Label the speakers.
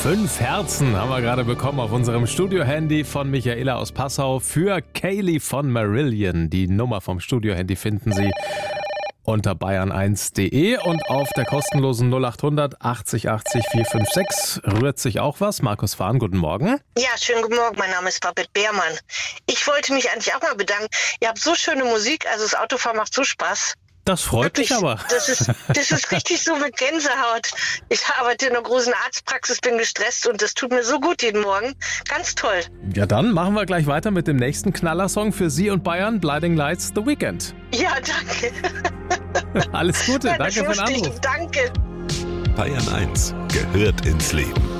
Speaker 1: 5 Herzen haben wir gerade bekommen auf unserem Studio-Handy von Michaela aus Passau für Kaylee von Marillion. Die Nummer vom Studio-Handy finden Sie unter bayern1.de und auf der kostenlosen 0800 80 80 456 rührt sich auch was. Markus Fahn, guten Morgen.
Speaker 2: Ja, schönen guten Morgen, mein Name ist Babette Beermann. Ich wollte mich eigentlich auch mal bedanken. Ihr habt so schöne Musik, also das Autofahren macht so Spaß.
Speaker 1: Das freut mich aber.
Speaker 2: Das ist richtig so mit Gänsehaut. Ich arbeite in einer großen Arztpraxis, bin gestresst und das tut mir so gut jeden Morgen. Ganz toll.
Speaker 1: Ja, dann machen wir gleich weiter mit dem nächsten Knallersong für Sie und Bayern, Blinding Lights, The Weekend.
Speaker 2: Ja, danke.
Speaker 1: Alles Gute,
Speaker 2: Ja,
Speaker 1: danke für den Anruf.
Speaker 2: Danke.
Speaker 3: Bayern 1 gehört ins Leben.